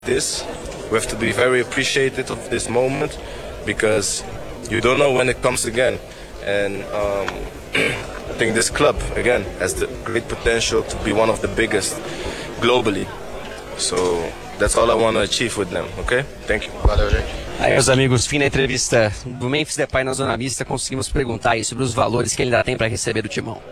this. We have to be very appreciative of this moment because you don't know when it comes again. And I think this club, again, has the great potential to be one of the biggest globally. So that's all I want to achieve with them, okay? Thank you. Valeu, gente. Aí, meus amigos, fim da entrevista do Memphis Depay na Zona Mista, conseguimos perguntar aí sobre os valores que ele ainda tem para receber do Timão.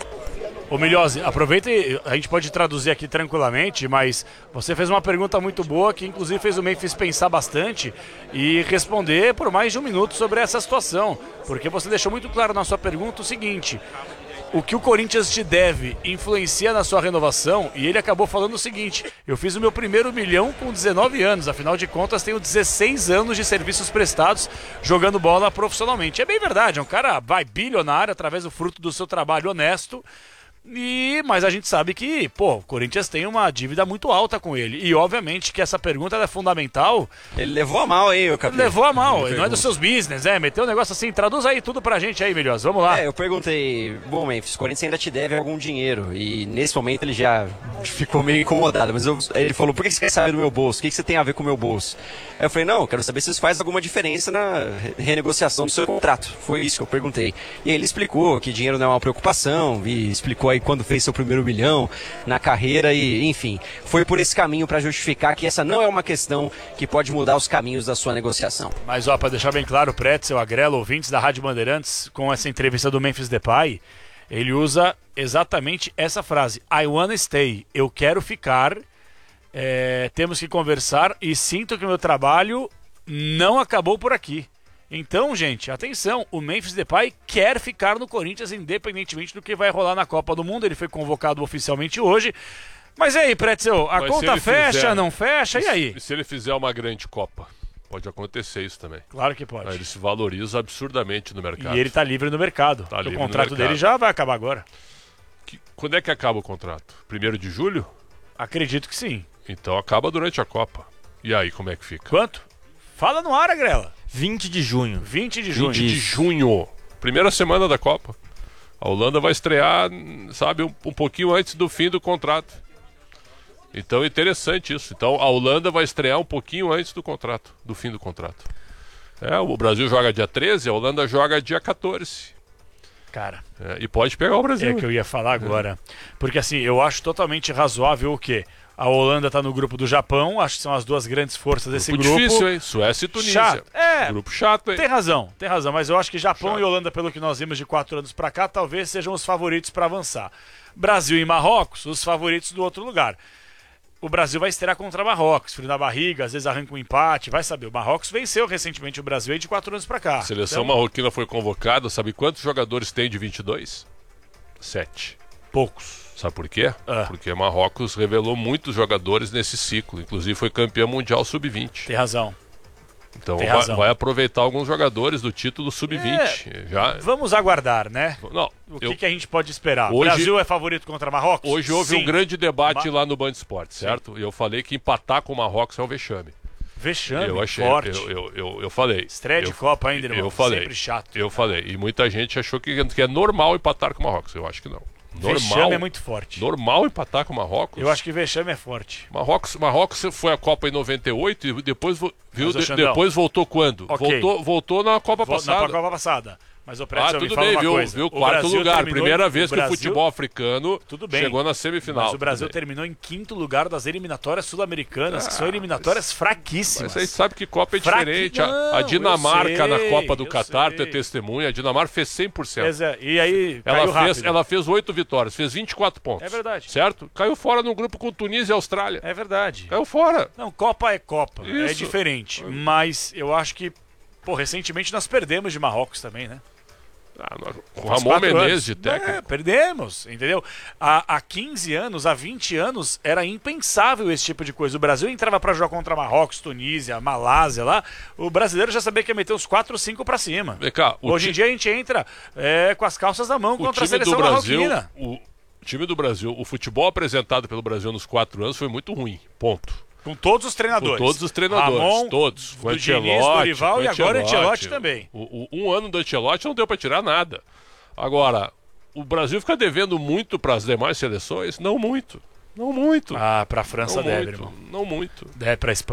Ô Milhose, aproveita e a gente pode traduzir aqui tranquilamente, mas você fez uma pergunta muito boa que inclusive fez o Memphis pensar bastante e responder por mais de um minuto sobre essa situação, porque você deixou muito claro na sua pergunta o seguinte: o que o Corinthians te deve influencia na sua renovação, e ele acabou falando o seguinte: eu fiz o meu primeiro milhão com 19 anos, afinal de contas tenho 16 anos de serviços prestados jogando bola profissionalmente. É bem verdade, é um cara bilionário através do fruto do seu trabalho honesto. Mas a gente sabe que, o Corinthians tem uma dívida muito alta com ele. E obviamente que essa pergunta é fundamental. Ele levou a mal aí, o Capitão. Ele levou a mal, não é dos seus business, meteu um negócio assim. Traduz aí tudo pra gente aí, Milhões, vamos lá. Eu perguntei, bom, Memphis, o Corinthians ainda te deve algum dinheiro. E nesse momento ele já ficou meio incomodado. Mas ele falou, por que você quer saber do meu bolso? O que você tem a ver com o meu bolso? Aí eu falei, não, eu quero saber se isso faz alguma diferença na renegociação do seu contrato. Foi isso que eu perguntei. E aí ele explicou que dinheiro não é uma preocupação, e explicou aí quando fez seu primeiro milhão na carreira e, enfim, foi por esse caminho para justificar que essa não é uma questão que pode mudar os caminhos da sua negociação. Mas, para deixar bem claro, o Pretzel, Agrelo, ouvintes da Rádio Bandeirantes, com essa entrevista do Memphis Depay, ele usa exatamente essa frase: I wanna stay, eu quero ficar, temos que conversar e sinto que o meu trabalho não acabou por aqui. Então, gente, atenção, o Memphis Depay quer ficar no Corinthians independentemente do que vai rolar na Copa do Mundo. Ele foi convocado oficialmente hoje. Mas e aí, Pretzel, a conta fecha, não fecha? E aí? E se ele fizer uma grande Copa? Pode acontecer isso também. Claro que pode. Ele se valoriza absurdamente no mercado. E ele está livre no mercado. O contrato dele já vai acabar agora. Quando é que acaba o contrato? 1º de julho? Acredito que sim. Então acaba durante a Copa. E aí, como é que fica? Quanto? Fala no ar, Agrela. 20 de junho. 20 de junho. 20 de junho. Primeira semana da Copa. A Holanda vai estrear, sabe, um pouquinho antes do fim do contrato. Então é interessante isso. Então a Holanda vai estrear um pouquinho antes do contrato, do fim do contrato. O Brasil joga dia 13, a Holanda joga dia 14. Cara. E pode pegar o Brasil. É que eu ia falar agora. Porque assim, eu acho totalmente razoável o quê? A Holanda está no grupo do Japão, acho que são as duas grandes forças desse grupo. Difícil, hein? Suécia e Tunísia. Chato. Grupo chato, hein? Tem razão, mas eu acho que Japão e Holanda, pelo que nós vimos de 4 anos para cá, talvez sejam os favoritos para avançar. Brasil e Marrocos, os favoritos do outro lugar. O Brasil vai estrear contra Marrocos, frio na barriga, às vezes arranca um empate, vai saber. O Marrocos venceu recentemente o Brasil aí de 4 anos para cá. A seleção marroquina foi convocada, sabe quantos jogadores tem de 22? 7. Poucos. Sabe por quê? Porque Marrocos revelou muitos jogadores nesse ciclo. Inclusive foi campeão mundial sub-20. Tem razão. Então vai aproveitar alguns jogadores do título sub-20. Vamos aguardar, né? Não, o que a gente pode esperar? Hoje, o Brasil é favorito contra Marrocos? Hoje houve um grande debate lá no Band Esportes, certo? E eu falei que empatar com o Marrocos é um vexame. Vexame, eu achei, forte. Eu falei. Estreia de Copa ainda, irmão. Eu falei. Sempre chato. Eu falei. E muita gente achou que é normal empatar com o Marrocos. Eu acho que não. Vexame é muito forte. Normal empatar com o Marrocos? Eu acho que vexame é forte. Marrocos foi à Copa em 98 e depois voltou quando? Okay. Voltou na Copa passada. Na Copa passada. Mas o Pretzel tudo bem, viu? Quarto lugar. Primeira vez que o futebol africano chegou na semifinal. Mas o Brasil terminou em 5º lugar das eliminatórias sul-americanas, que são eliminatórias fraquíssimas. Mas aí sabe que Copa é diferente. A Dinamarca na Copa do Catar, tu é testemunha, a Dinamarca fez 100%. E aí ela fez 8 vitórias, fez 24 pontos. É verdade. Certo? Caiu fora no grupo com Tunísia e Austrália. É verdade. Caiu fora. Não, Copa é Copa. Isso. É diferente. Mas eu acho que, recentemente nós perdemos de Marrocos também, né? Com Ramon Menezes de técnico. Perdemos, entendeu? Há 15 anos, há 20 anos, era impensável esse tipo de coisa. O Brasil entrava para jogar contra Marrocos, Tunísia, Malásia lá. O brasileiro já sabia que ia meter uns 4 ou 5 para cima. Hoje em dia a gente entra com as calças na mão contra a seleção marroquina. O time do Brasil, o futebol apresentado pelo Brasil nos 4 anos foi muito ruim. Ponto. Com todos os treinadores. Com todos os treinadores. Ramon, todos. Com o Diniz, Dorival e agora o Ancelotti também. Um ano do Ancelotti não deu para tirar nada. Agora, o Brasil fica devendo muito para as demais seleções? Não muito. Não muito. Ah, pra França não deve, muito. irmão. Não muito. Deve pra Espanha.